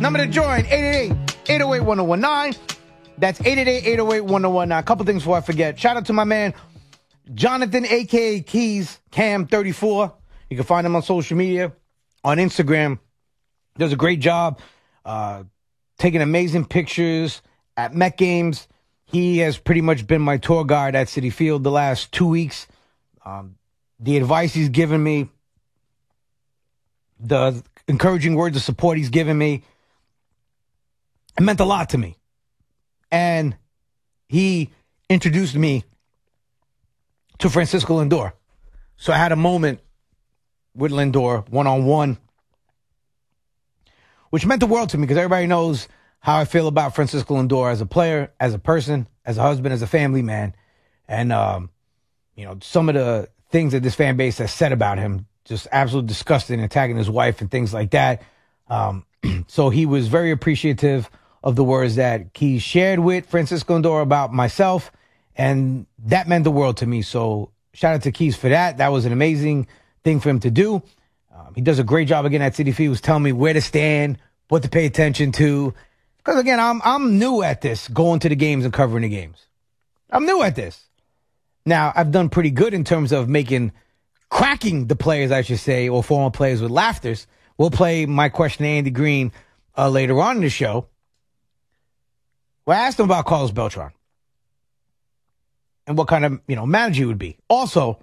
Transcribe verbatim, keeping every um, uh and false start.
Number to join, eight eight eight, eight oh eight, one oh one nine. That's eight eight eight, eight oh eight, one oh one nine. A couple things before I forget. Shout out to my man, Jonathan, a k a. Keys, Cam thirty-four. You can find him on social media, on Instagram. Does a great job uh, taking amazing pictures at Met games. He has pretty much been my tour guide at Citi Field the last two weeks. Um, the advice he's given me, the encouraging words of support he's given me, it meant a lot to me. And he introduced me to Francisco Lindor. So I had a moment with Lindor one-on-one, which meant the world to me because everybody knows how I feel about Francisco Lindor as a player, as a person, as a husband, as a family man. And, um, you know, some of the things that this fan base has said about him, just absolutely disgusting, attacking his wife and things like that. Um, so he was very appreciative of the words that he shared with Francisco Lindor about myself. And that meant the world to me. So shout out to Keys for that. That was an amazing thing for him to do. Um, he does a great job again at Citi Field. He was telling me where to stand, what to pay attention to. Because again, I'm I'm new at this, going to the games and covering the games. I'm new at this. Now, I've done pretty good in terms of making, cracking the players, I should say, or former players with laughters. We'll play my question to Andy Green uh, later on in the show. Well, I asked him about Carlos Beltran and what kind of, you know, manager he would be. Also,